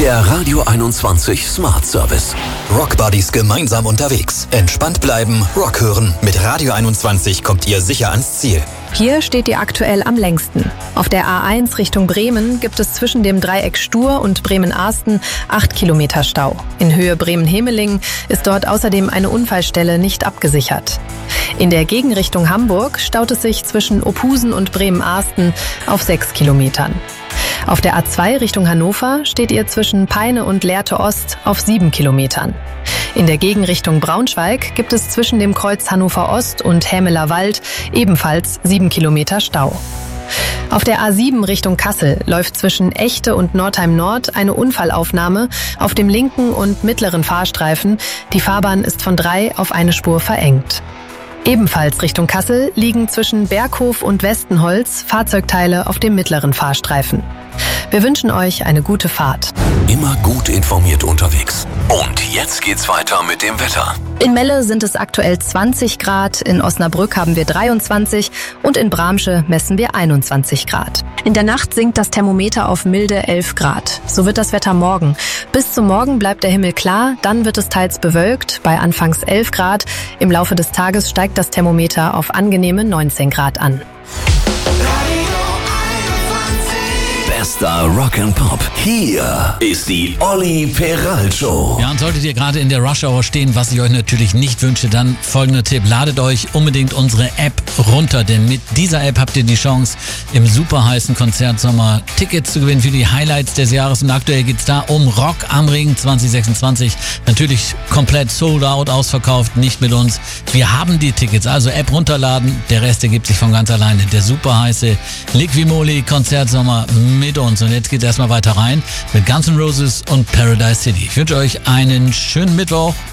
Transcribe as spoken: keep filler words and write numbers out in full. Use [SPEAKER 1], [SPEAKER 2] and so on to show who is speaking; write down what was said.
[SPEAKER 1] Der Radio einundzwanzig Smart Service.
[SPEAKER 2] Rock Buddies gemeinsam unterwegs. Entspannt bleiben, Rock hören. Mit Radio einundzwanzig kommt ihr sicher ans Ziel.
[SPEAKER 3] Hier steht ihr aktuell am längsten. Auf der A eins Richtung Bremen gibt es zwischen dem Dreieck Stur und Bremen-Arsten acht Kilometer Stau. In Höhe Bremen-Hemelingen ist dort außerdem eine Unfallstelle nicht abgesichert. In der Gegenrichtung Hamburg staut es sich zwischen Ophusen und Bremen-Arsten auf sechs Kilometern. Auf der A zwei Richtung Hannover steht ihr zwischen Peine und Lehrte Ost auf sieben Kilometern. In der Gegenrichtung Braunschweig gibt es zwischen dem Kreuz Hannover Ost und Hämeler Wald ebenfalls sieben Kilometer Stau. Auf der A sieben Richtung Kassel läuft zwischen Echte und Nordheim Nord eine Unfallaufnahme auf dem linken und mittleren Fahrstreifen. Die Fahrbahn ist von drei auf eine Spur verengt. Ebenfalls Richtung Kassel liegen zwischen Berghof und Westenholz Fahrzeugteile auf dem mittleren Fahrstreifen. Wir wünschen euch eine gute Fahrt.
[SPEAKER 1] Immer gut informiert unterwegs. Und jetzt geht's weiter mit dem Wetter.
[SPEAKER 3] In Melle sind es aktuell zwanzig Grad, in Osnabrück haben wir dreiundzwanzig und in Bramsche messen wir einundzwanzig Grad. In der Nacht sinkt das Thermometer auf milde elf Grad. So wird das Wetter morgen. Bis zum Morgen bleibt der Himmel klar, dann wird es teils bewölkt, bei anfangs elf Grad. Im Laufe des Tages steigt das Thermometer auf angenehme neunzehn Grad an.
[SPEAKER 1] Bester Rock and Pop. Hier ist die Olli Peral Show.
[SPEAKER 4] Ja, und solltet ihr gerade in der Rush Hour stehen, was ich euch natürlich nicht wünsche, dann folgender Tipp. Ladet euch unbedingt unsere App runter, denn mit dieser App habt ihr die Chance, im super heißen Konzertsommer Tickets zu gewinnen für die Highlights des Jahres. Und aktuell geht's da um Rock am Ring zwanzig sechsundzwanzig. Natürlich komplett sold out, ausverkauft, nicht mit uns. Wir haben die Tickets, also App runterladen. Der Rest ergibt sich von ganz alleine. Der super heiße Liquimoli Konzertsommer mit uns. Und jetzt geht's erstmal weiter rein mit Guns N' Roses und Paradise City. Ich wünsche euch einen schönen Mittwoch.